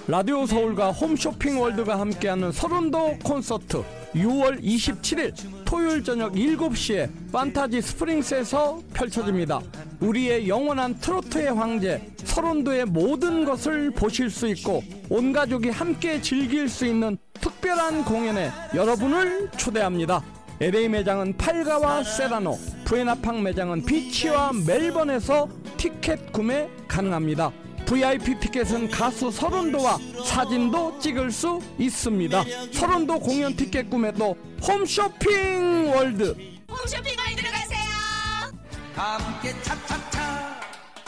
라디오 서울과 홈쇼핑 월드가 함께하는 서른도 콘서트 6월 27일 토요일 저녁 7시에 판타지 스프링스에서 펼쳐집니다. 우리의 영원한 트로트의 황제 서른도의 모든 것을 보실 수 있고 온 가족이 함께 즐길 수 있는 특별한 공연에 여러분을 초대합니다. LA 매장은 팔가와 세라노, 부에나팡 매장은 비치와 멜번에서 티켓 구매 가능합니다. VIP 티켓은 가수 서른도와 사진도 찍을 수 있습니다. 서른도 공연 티켓 구매도 홈쇼핑 월드. 홈쇼핑 월드로 가세요. 함께 차차차.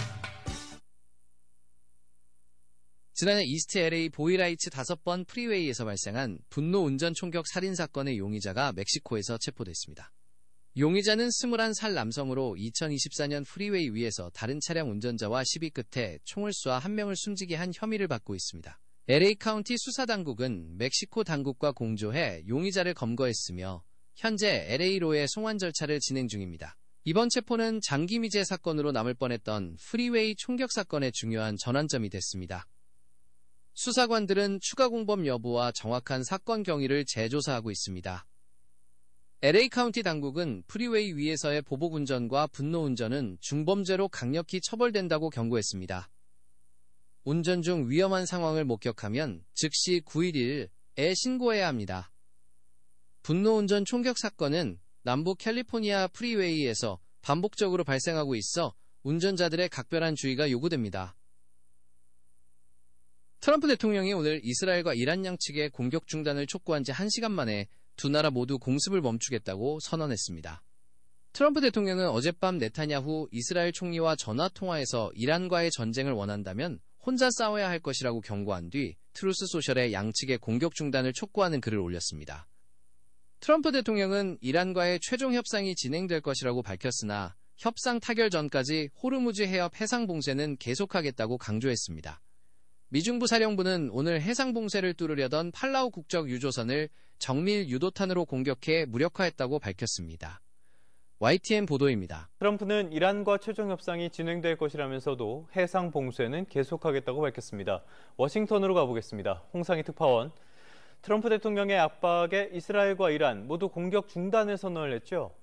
지난해 이스트 LA 보이라이츠 5번 프리웨이에서 발생한 분노 운전 총격 살인 사건의 용의자가 멕시코에서 체포됐습니다. 용의자는 21살 남성으로 2024년 프리웨이 위에서 다른 차량 운전자와 시비 끝에 총을 쏴 한 명을 숨지게 한 혐의를 받고 있습니다. LA 카운티 수사당국은 멕시코 당국과 공조해 용의자를 검거했으며 현재 LA로의 송환 절차를 진행 중입니다. 이번 체포는 장기 미제 사건으로 남을 뻔했던 프리웨이 총격 사건의 중요한 전환점이 됐습니다. 수사관들은 추가 공범 여부와 정확한 사건 경위를 재조사하고 있습니다. LA 카운티 당국은 프리웨이 위에서의 보복운전과 분노운전은 중범죄로 강력히 처벌된다고 경고했습니다. 운전 중 위험한 상황을 목격하면 즉시 911에 신고해야 합니다. 분노운전 총격 사건은 남부 캘리포니아 프리웨이에서 반복적으로 발생하고 있어 운전자들의 각별한 주의가 요구됩니다. 트럼프 대통령이 오늘 이스라엘과 이란 양측의 공격 중단을 촉구한 지 1시간 만에 두 나라 모두 공습을 멈추겠다고 선언했습니다. 트럼프 대통령은 어젯밤 네타냐후 이스라엘 총리와 전화통화에서 이란과의 전쟁을 원한다면 혼자 싸워야 할 것이라고 경고한 뒤 트루스 소셜에 양측의 공격 중단을 촉구하는 글을 올렸습니다. 트럼프 대통령은 이란과의 최종 협상이 진행될 것이라고 밝혔으나 협상 타결 전까지 호르무즈 해협 해상 봉쇄는 계속하겠다고 강조했습니다. 미중부 사령부는 오늘 해상 봉쇄를 뚫으려던 팔라우 국적 유조선을 정밀 유도탄으로 공격해 무력화했다고 밝혔습니다. YTN 보도입니다. 트럼프는 이란과 최종 협상이 진행될 것이라면서도 해상 봉쇄는 계속하겠다고 밝혔습니다. 워싱턴으로 가보겠습니다. 홍상희 특파원. 트럼프 대통령의 압박에 이스라엘과 이란 모두 공격 중단을 선언을 했죠?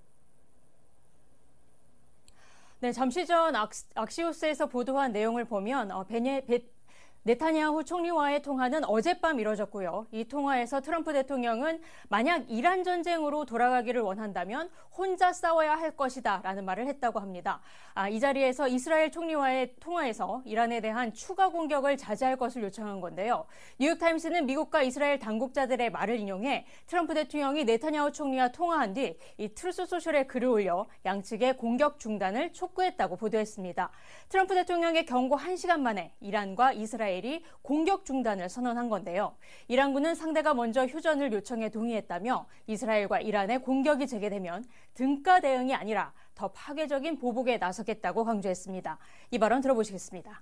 네, 잠시 전 악시오스에서 보도한 내용을 보면 네타냐후 총리와의 통화는 어젯밤 이뤄졌고요. 이 통화에서 트럼프 대통령은 만약 이란 전쟁으로 돌아가기를 원한다면 혼자 싸워야 할 것이다 라는 말을 했다고 합니다. 이 자리에서 이스라엘 총리와의 통화에서 이란에 대한 추가 공격을 자제할 것을 요청한 건데요. 뉴욕타임스는 미국과 이스라엘 당국자들의 말을 인용해 트럼프 대통령이 네타냐후 총리와 통화한 뒤 이 트루스 소셜에 글을 올려 양측의 공격 중단을 촉구했다고 보도했습니다. 트럼프 대통령의 경고 1시간 만에 이란과 이스라엘이 공격 중단을 선언한 건데요. 이란군은 상대가 먼저 휴전을 요청해 동의했다며 이스라엘과 이란의 공격이 재개되면 등가 대응이 아니라 더 파괴적인 보복에 나서겠다고 강조했습니다. 이 발언 들어보시겠습니다.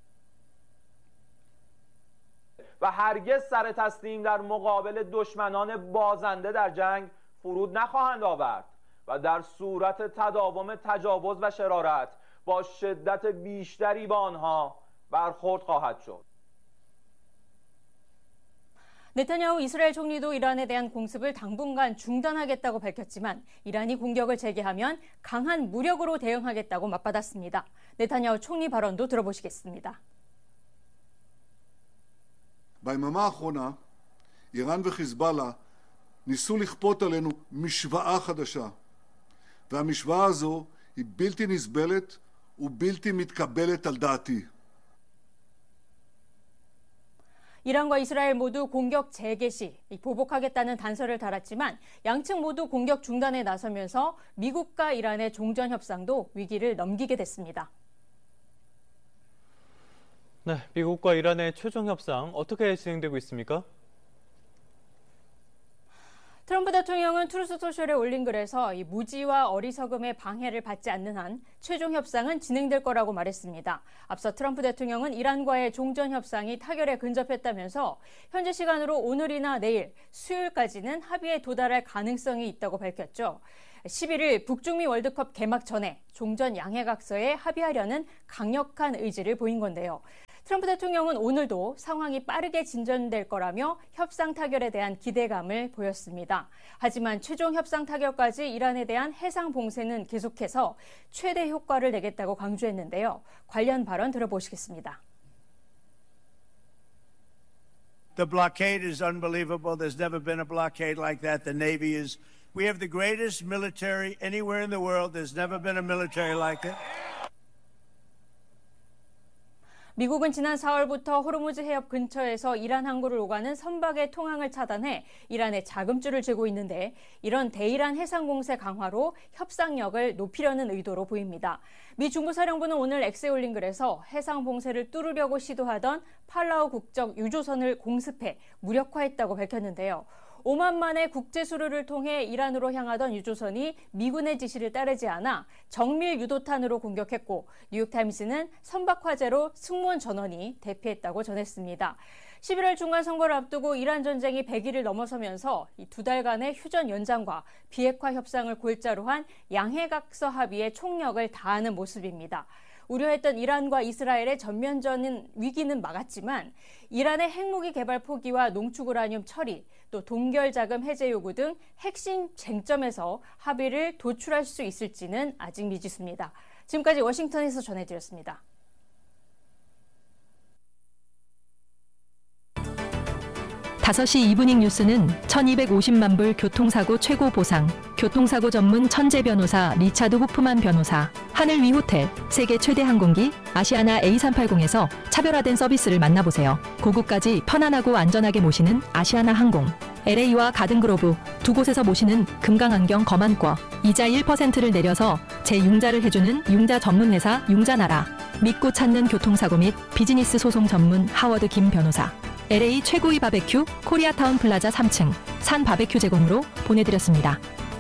و هرگز سر تسلیم در مقابل دشمنان بازنده در جنگ فرود نخواهند آورد و در صورت تداوم تجاوز و شرارت با شدت بیشتری با آنها برخورد خواهد شد. 네타냐후 이스라엘 총리도 이란에 대한 공습을 당분간 중단하겠다고 밝혔지만 이란이 공격을 재개하면 강한 무력으로 대응하겠다고 맞받았습니다. 네타냐후 총리 발언도 들어보시겠습니다. ביממה האחרונה איראן וחיזבאללה ניסו לכפות עלינו משוואה חדשה והמשוואה הזו היא בלתי נסבלת ובלתי מתקבלת על דעתי. 이란과 이스라엘 모두 공격 재개 시 보복하겠다는 단서를 달았지만 양측 모두 공격 중단에 나서면서 미국과 이란의 종전 협상도 위기를 넘기게 됐습니다. 네, 미국과 이란의 최종 협상 어떻게 진행되고 있습니까? 트럼프 대통령은 트루스 소셜에 올린 글에서 이 무지와 어리석음의 방해를 받지 않는 한 최종 협상은 진행될 거라고 말했습니다. 앞서 트럼프 대통령은 이란과의 종전 협상이 타결에 근접했다면서 현재 시간으로 오늘이나 내일, 수요일까지는 합의에 도달할 가능성이 있다고 밝혔죠. 11일 북중미 월드컵 개막 전에 종전 양해각서에 합의하려는 강력한 의지를 보인 건데요. 트럼프 대통령은 오늘도 상황이 빠르게 진전될 거라며 협상 타결에 대한 기대감을 보였습니다. 하지만 최종 협상 타결까지 이란에 대한 해상 봉쇄는 계속해서 최대 효과를 내겠다고 강조했는데요. 관련 발언 들어보시겠습니다. The blockade is unbelievable. There's never been a blockade like that. The Navy is, we have the greatest military anywhere in the world. There's never been a military like it. 미국은 지난 4월부터 호르무즈 해협 근처에서 이란 항구를 오가는 선박의 통항을 차단해 이란에 자금줄을 쥐고 있는데 이런 대이란 해상 공세 강화로 협상력을 높이려는 의도로 보입니다. 미 중부사령부는 오늘 X에 올린 글에서 해상 봉쇄를 뚫으려고 시도하던 팔라우 국적 유조선을 공습해 무력화했다고 밝혔는데요. 오만만의 국제 수로를 통해 이란으로 향하던 유조선이 미군의 지시를 따르지 않아 정밀 유도탄으로 공격했고 뉴욕타임스는 선박 화재로 승무원 전원이 대피했다고 전했습니다. 11월 중간 선거를 앞두고 이란 전쟁이 100일을 넘어서면서 이 2달간의 휴전 연장과 비핵화 협상을 골자로 한 양해각서 합의에 총력을 다하는 모습입니다. 우려했던 이란과 이스라엘의 전면전은 위기는 막았지만 이란의 핵무기 개발 포기와 농축 우라늄 처리, 또 동결 자금 해제 요구 등 핵심 쟁점에서 합의를 도출할 수 있을지는 아직 미지수입니다. 지금까지 워싱턴에서 전해드렸습니다. (5시) 이브닝 뉴스는 1250만 불 교통사고 최고 보상, 교통사고 전문 천재 변호사 리차드 호프만 변호사, 하늘 위 호텔, 세계 최대 항공기 아시아나 A380에서 차별화된 서비스를 만나보세요. 고국까지 편안하고 안전하게 모시는 아시아나 항공, LA와 가든그로브 두 곳에서 모시는 금강안경 검안권, 이자 1%를 내려서 재융자를 해주는 융자 전문회사 융자나라, 믿고 찾는 교통사고 및 비즈니스 소송 전문 하워드 김 변호사, LA 최고의 바베큐 코리아타운 플라자 3층 산 바베큐 제공으로 보내드렸습니다.